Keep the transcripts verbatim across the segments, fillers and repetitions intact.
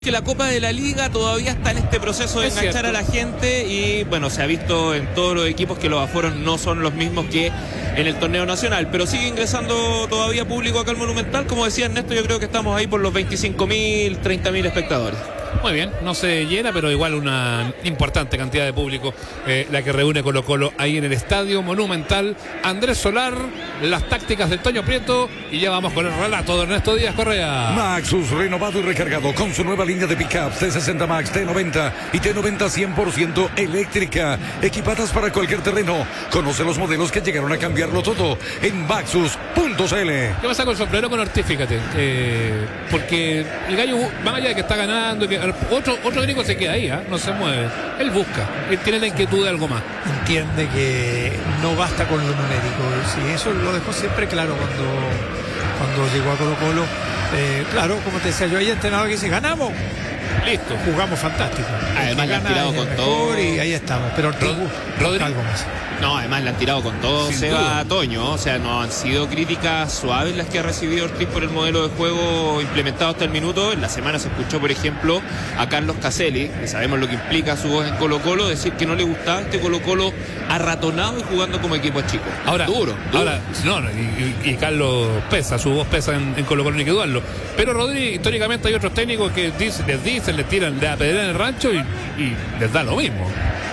Que la Copa de la Liga todavía está en este proceso de Es enganchar cierto. a la gente y bueno, se ha visto en todos los equipos que los aforos no son los mismos que en el torneo nacional, pero sigue ingresando todavía público acá al Monumental. Como decía Ernesto, yo creo que estamos ahí por los veinticinco mil, treinta mil espectadores. Muy bien, no se llena, pero igual una importante cantidad de público eh, la que reúne Colo Colo ahí en el Estadio Monumental. Andrés Solar, las tácticas de Toño Prieto y ya vamos con el relato de Ernesto Díaz Correa. Maxus renovado y recargado con su nueva línea de pickups T sesenta Max, T noventa y T noventa cien por ciento eléctrica, equipadas para cualquier terreno. Conoce los modelos que llegaron a cambiarlo todo en maxus punto c l. ¿Qué pasa con el sombrero con Ortiz? Fíjate, eh, porque el gallo, más allá de que está ganando, que otro, otro gringo se queda ahí, ¿eh? No se mueve. Él busca, él tiene la inquietud de algo más. Entiende que no basta con lo numérico. Sí, eso lo dejó siempre claro cuando, cuando llegó a Colo Colo. Eh, claro, como te decía yo, hay entrenador que dice, ganamos. Listo. Jugamos fantástico. Además le han tirado con todo. Y ahí estamos. Pero Ortiz Rod- busca Rodri- algo más. No, además le han tirado con todo Sin Seba duda. Toño, o sea, no han sido críticas suaves las que ha recibido Ortiz por el modelo de juego implementado hasta el minuto. En la semana se escuchó, por ejemplo, a Carlos Caselli, que sabemos lo que implica su voz en Colo Colo, decir que no le gustaba este Colo Colo arratonado y jugando como equipo chico. Ahora, duro, duro. ahora no, no, y, y- y Carlos pesa, su voz pesa en, en Colo Colo, ni que dudarlo. Pero Rodri, históricamente hay otros técnicos que dicen, les dicen, les tiran de apedrear en el rancho y, y les da lo mismo.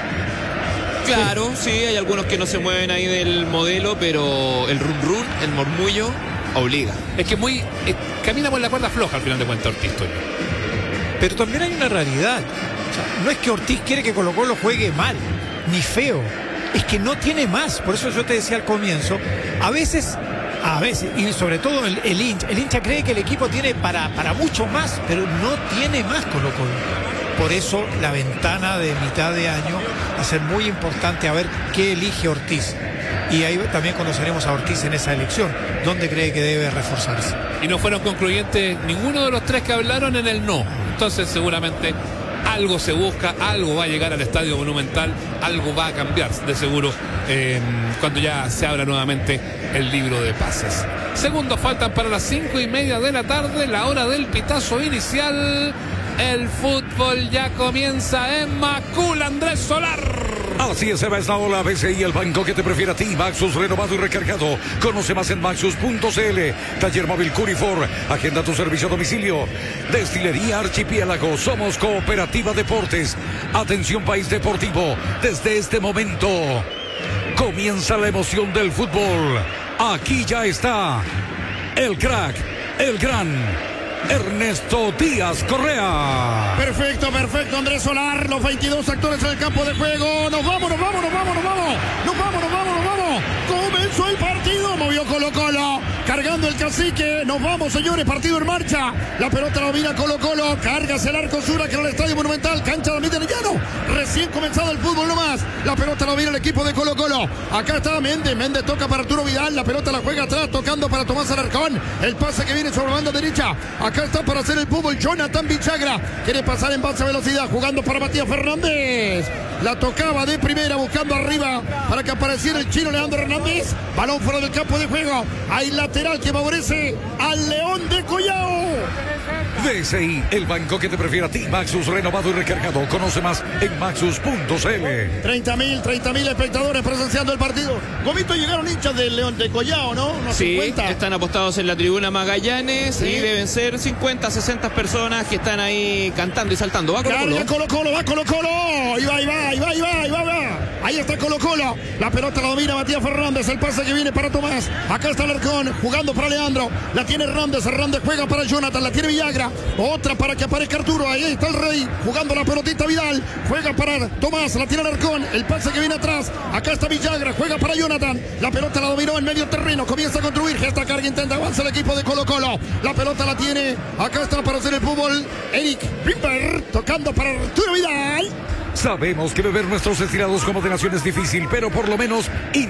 Claro, sí, hay algunos que no se mueven ahí del modelo, pero el run run, el murmullo, obliga. Es que muy eh, camina por la cuerda floja al final de cuentas Ortiz, Toño. Pero también hay una realidad. O sea, no es que Ortiz quiere que Colo Colo juegue mal, ni feo. Es que no tiene más. Por eso yo te decía al comienzo, a veces, a veces, y sobre todo el, el hincha, el hincha cree que el equipo tiene para, para mucho más, pero no tiene más Colo Colo. Por eso la ventana de mitad de año va a ser muy importante a ver qué elige Ortiz. Y ahí también conoceremos a Ortiz en esa elección, dónde cree que debe reforzarse. Y no fueron concluyentes ninguno de los tres que hablaron en el no. Entonces seguramente algo se busca, algo va a llegar al Estadio Monumental, algo va a cambiar de seguro eh, cuando ya se abra nuevamente el libro de pases. Segundos faltan para las cinco y media de la tarde, la hora del pitazo inicial. El fútbol ya comienza en Macul, Andrés Solar. Así es, Eva, es la ola B C I, el banco que te prefiere a ti. Maxus renovado y recargado. Conoce más en maxus punto c l. Taller móvil Curifor. Agenda tu servicio a domicilio. Destilería Archipiélago. Somos Cooperativa Deportes. Atención, país deportivo. Desde este momento comienza la emoción del fútbol. Aquí ya está el crack, el gran Ernesto Díaz Correa. Perfecto, perfecto, Andrés Solar, los veintidós actores en el campo de juego. Nos vamos, nos vamos, nos vamos, nos vamos. Nos vamos, nos vamos, nos vamos. Comenzó el partido, movió Colo Colo, cargando el cacique. Nos vamos, señores, partido en marcha. La pelota la domina Colo Colo, carga hacia el arco sur, que en el Estadio Monumental, cancha de Miguel Llano. Recién comenzado el fútbol nomás. La pelota la domina el equipo de Colo Colo. Acá está Méndez, Méndez toca para Arturo Vidal. La pelota la juega atrás, tocando para Tomás Alarcón. El pase que viene sobre la banda derecha. Acá está para hacer el fútbol Jonathan Villagra. Quiere pasar en base a velocidad, jugando para Matías Fernández. La tocaba de primera, buscando arriba para que apareciera el chino Leandro Hernández. Balón fuera del campo de juego. Hay lateral que favorece al León de Collao. B C I, el banco que te prefiere a ti. Maxus renovado y recargado. Conoce más en maxus punto c l. treinta mil, treinta mil espectadores presenciando el partido. Gomito, llegaron hinchas del León de Collao, ¿no? Unos Sí, cincuenta. están apostados en la tribuna Magallanes Sí. y deben ser cincuenta, sesenta personas que están ahí cantando y saltando. Va Colo Colo. Carga Colo Colo, va Colo Colo. Ahí va, ahí va, ahí va, ahí va, ahí va, ahí va. Ahí está Colo Colo. La pelota la domina Matías Fernández. El pase que viene para Tomás. Acá está Alarcón jugando para Leandro. La tiene Hernández. Hernández juega para Jonathan. La tiene Villagra. Otra para que aparezca Arturo. Ahí está el Rey jugando la pelotita Vidal. Juega para Tomás. La tiene Alarcón. El pase que viene atrás. Acá está Villagra. Juega para Jonathan. La pelota la dominó en medio terreno. Comienza a construir. Esta carga intenta avanza el equipo de Colo Colo. La pelota la tiene. Acá está para hacer el fútbol Eric Pimper. Tocando para Arturo Vidal. Sabemos que beber nuestros destilados con moderación es difícil, pero por lo menos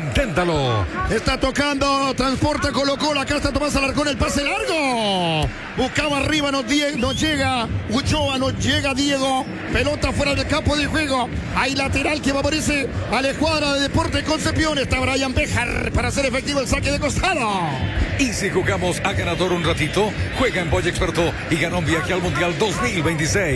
inténtalo. Está tocando, transporta Colo Colo. Acá está Tomás Alarcón, el pase largo. buscaba arriba, no, Die- no llega Uchoa, no llega Diego, pelota fuera del campo de juego, hay lateral que favorece a la escuadra de Deportes Concepción, está Brian Bejar para hacer efectivo el saque de costado. Y si jugamos a ganador un ratito, juega en Boy Experto y gana un viaje al Mundial dos mil veintiséis.